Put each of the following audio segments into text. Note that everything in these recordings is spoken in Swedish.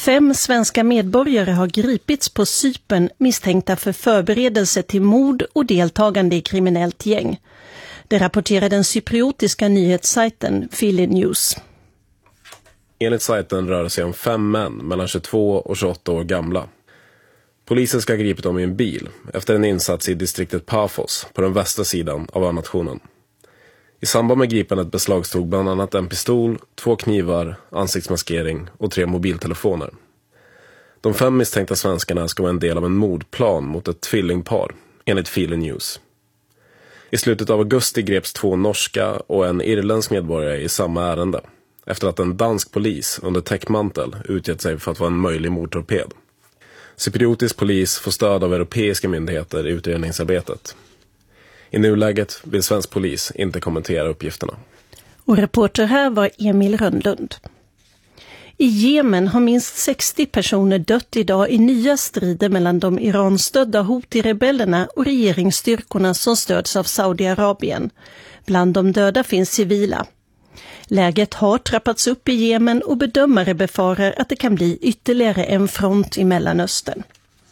5 svenska medborgare har gripits på Cypern misstänkta för förberedelse till mord och deltagande i kriminellt gäng. Det rapporterar den cypriotiska nyhetssajten Philly News. Enligt sajten rör det sig om 5 män mellan 22 och 28 år gamla. Polisen ska ha gripit dem i en bil efter en insats i distriktet Paphos på den västra sidan av önationen. I samband med gripandet beslagstog bland annat en pistol, 2 knivar, ansiktsmaskering och 3 mobiltelefoner. De 5 misstänkta svenskarna ska vara en del av en mordplan mot ett tvillingpar, enligt Philly News. I slutet av augusti greps 2 norska och en irländsk medborgare i samma ärende, efter att en dansk polis under täckmantel utgett sig för att vara en möjlig mordtorped. Cypriotisk polis får stöd av europeiska myndigheter i utredningsarbetet. I nuläget vill svensk polis inte kommentera uppgifterna. Och reporter här var Emil Rönnlund. I Jemen har minst 60 personer dött idag i nya strider mellan de Iran-stödda Houthi-rebellerna och regeringsstyrkorna som stöds av Saudiarabien. Bland de döda finns civila. Läget har trappats upp i Jemen och bedömare befarar att det kan bli ytterligare en front i Mellanöstern.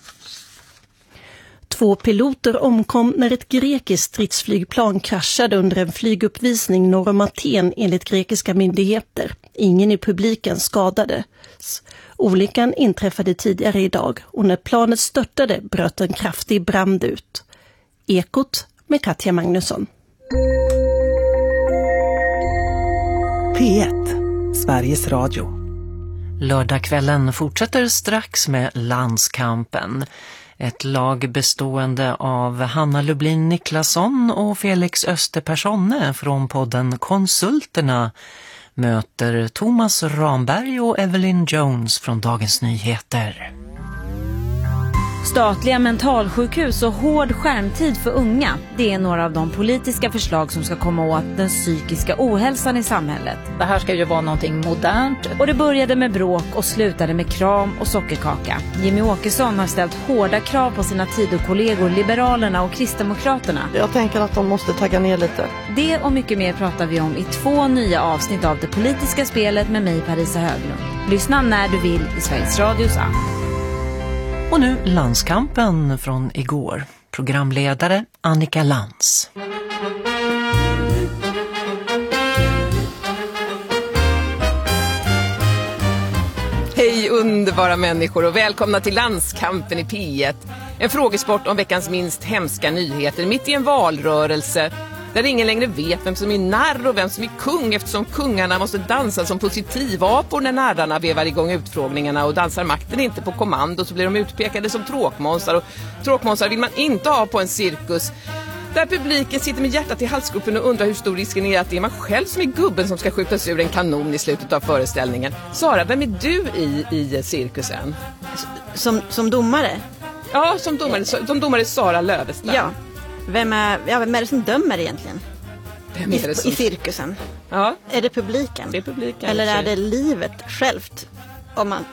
2 piloter omkom när ett grekiskt stridsflygplan kraschade under en flyguppvisning norr om Aten enligt grekiska myndigheter. Ingen i publiken skadades. Olyckan inträffade tidigare idag och när planet störtade bröt en kraftig brand ut. Ekot med Katja Magnusson. P1, Sveriges Radio. Lördagskvällen fortsätter strax med landskampen. Ett lag bestående av Hanna Lublin Niklasson och Felix Österpersonne från podden Konsulterna möter Thomas Ramberg och Evelyn Jones från Dagens Nyheter. Statliga mentalsjukhus och hård skärmtid för unga, det är några av de politiska förslag som ska komma åt den psykiska ohälsan i samhället. Det här ska ju vara någonting modernt. Och det började med bråk och slutade med kram och sockerkaka. Jimmy Åkesson har ställt hårda krav på sina tidokollegor Liberalerna och Kristdemokraterna. Jag tänker att de måste tagga ner lite. Det och mycket mer pratar vi om i 2 nya avsnitt av Det politiska spelet med mig, Parisa Höglund. Lyssna när du vill i Sveriges Radios app. Och nu landskampen från igår. Programledare Annika Lantz. Hej underbara människor och välkomna till landskampen i P1. En frågesport om veckans minst hemska nyheter mitt i en valrörelse där ingen längre vet vem som är narr och vem som är kung eftersom kungarna måste dansa som positivapor när narrarna vevar igång utfrågningarna och dansar makten inte på kommando så blir de utpekade som tråkmånsar och tråkmånsar vill man inte ha på en cirkus där publiken sitter med hjärtat i halsgropen och undrar hur stor risken är att det är man själv som är gubben som ska skjutas ur en kanon i slutet av föreställningen. Sara, vem är du i cirkusen? Som domare? Ja, som domare Sara Lövestad. Ja. Vem är det som dömer egentligen? Vem är det som... I cirkusen? Ja. Är det publiken? Det är publiken. Eller är det livet självt? Om man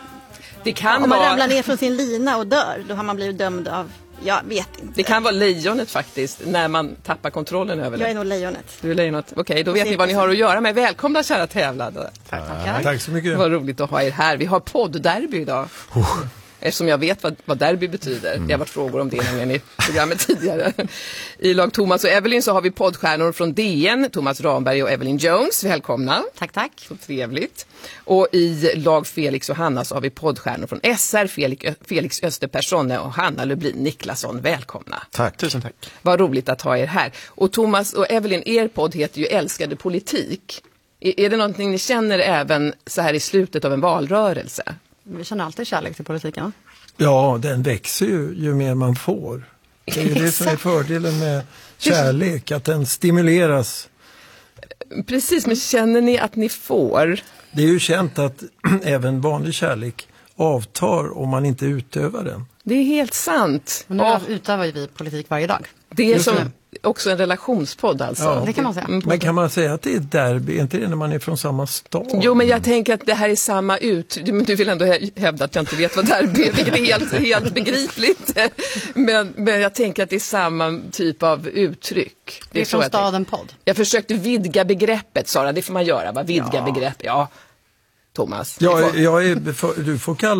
ramlar ner från sin lina och dör, då har man blivit dömd av... Jag vet inte. Det kan vara lejonet faktiskt, när man tappar kontrollen över det. Jag är nog lejonet. Du är lejonet. Okej, då vet ni vad ni har att göra med. Välkomna kära tävlande. Tack så mycket. Vad roligt att ha er här. Vi har poddderby idag. Eftersom jag vet vad derby betyder. Det har varit frågor om det nämligen i programmet tidigare. I lag Thomas och Evelyn så har vi poddstjärnor från DN. Thomas Ramberg och Evelyn Jones. Välkomna. Tack. Så trevligt. Och i lag Felix och Hanna så har vi poddstjärnor från SR. Felix Österpersonne och Hanna Lublin Niklasson. Välkomna. Tack. Tusen tack. Vad roligt att ha er här. Och Thomas och Evelyn, er podd heter ju Älskade politik. Är det någonting ni känner även så här i slutet av en valrörelse? Vi känner alltid kärlek till politiken. Ja, den växer ju mer man får. Det är ju det som är fördelen med kärlek, att den stimuleras. Precis, men känner ni att ni får? Det är ju känt att även vanlig kärlek avtar om man inte utövar den. Det är helt sant. Men nu utövar vi politik varje dag. Det är som också en relationspodd alltså. Ja, det kan man säga. Men kan man säga att det är ett derby? Inte det när man är från samma stad? Jo, men jag tänker att det här är samma men du vill ändå hävda att jag inte vet vad derby är, vilket är helt begripligt. Men jag tänker att det är samma typ av uttryck. Det är från staden podd. Jag försökte vidga begreppet, Sara. Det får man göra, va? Vidga begrepp. Ja, Thomas. Ja, du får kalla